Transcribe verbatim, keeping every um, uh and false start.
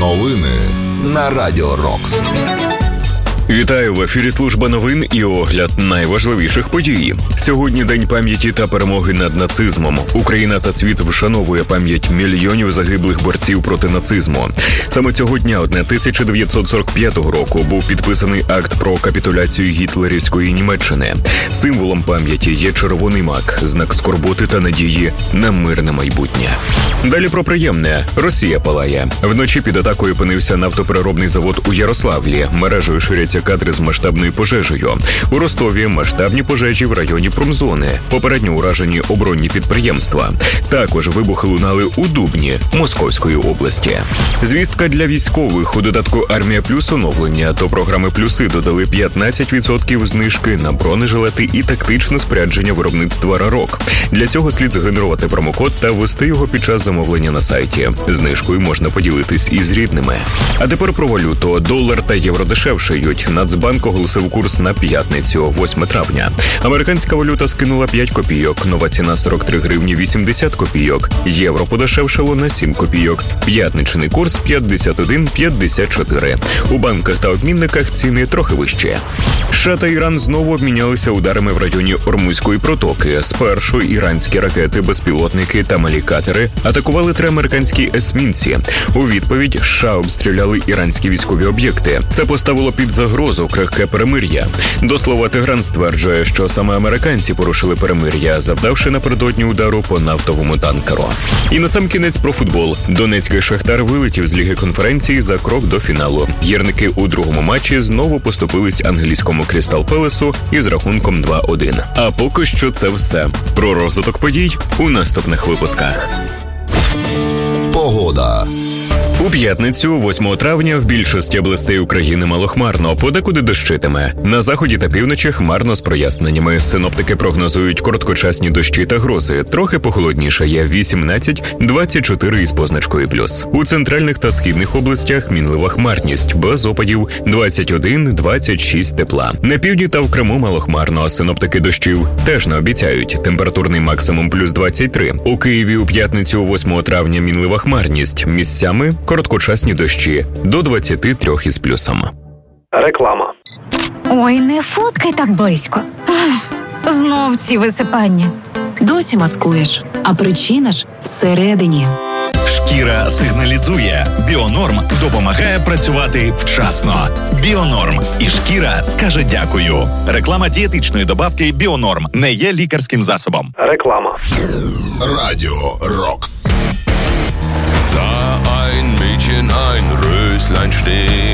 Новини на Радіо Рокс. Вітаю, в ефірі служба новин і огляд найважливіших подій. Сьогодні День пам'яті та перемоги над нацизмом. Україна та світ вшановує пам'ять мільйонів загиблих борців проти нацизму. Саме цього дня, тисяча дев'ятсот сорок п'ятого року, був підписаний акт про капітуляцію гітлерівської Німеччини. Символом пам'яті є червоний мак, знак скорботи та надії на мирне майбутнє. Далі про приємне. Росія палає. Вночі під атакою опинився нафтопереробний завод у Ярославлі. Мережею ширяться кадри з масштабною пожежею. У Ростові масштабні пожежі в районі промзони. Попередньо уражені оборонні підприємства. Також вибухи лунали у Дубні Московської області. Звістка для військових. У додатку «Армія Плюс» оновлення до програми «Плюси» додали п'ятнадцять відсотків знижки на бронежилети і тактичне спорядження виробництва «Рарок». Для цього слід згенерувати промокод та ввести його під час замовлення на сайті. Знижкою можна поділитись із рідними. А тепер про валюту. Долар та євро дешевшають. Нацбанк оголосив курс на п'ятницю, восьме травня. Американська валюта скинула п'ять копійок, нова ціна сорок три гривні вісімдесят копійок. Євро подешевшало на сім копійок. П'ятничний курс п'ятдесят один п'ятдесят чотири. У банках та обмінниках ціни трохи вищі. США та Іран знову обмінялися ударами в районі Ормузької протоки. Спершу іранські ракети, безпілотники та малі катери атакували три американські есмінці. У відповідь США обстріляли іранські військові об'єкти. Це поставило під загрозу крихке перемир'я. До слова, Тегран стверджує, що саме американці порушили перемир'я, завдавши напередодні удару по нафтовому танкеру. І насамкінець про футбол. Донецький Шахтар вилетів з Ліги конференції за крок до фіналу. Гірники у другому матчі знову поступились англійському Крістал Пелесу із рахунком два один. А поки що це все. Про розвиток подій у наступних випусках. Погода. У п'ятницю, восьмого травня, в більшості областей України малохмарно, подекуди дощитиме. На заході та півночі хмарно з проясненнями. Синоптики прогнозують короткочасні дощі та грози. Трохи похолоднішає – вісімнадцять двадцять чотири із позначкою плюс. У центральних та східних областях мінлива хмарність, без опадів двадцять один двадцять шість тепла. На півдні та в Криму малохмарно, синоптики дощів теж не обіцяють. Температурний максимум плюс двадцять три. У Києві у п'ятницю, восьмого травня, мінлива хмарність. Місцями короткочасні дощі до двадцять три із плюсом. Реклама. Ой, не фоткай так близько. Ах, знов ці висипання. Досі маскуєш, а причина ж всередині. Шкіра сигналізує. Біонорм допомагає працювати вчасно. Біонорм. І шкіра скаже дякую. Реклама дієтичної добавки Біонорм не є лікарським засобом. Реклама. Радіо Рокс. Sah ein Mädchen ein Röslein stehen.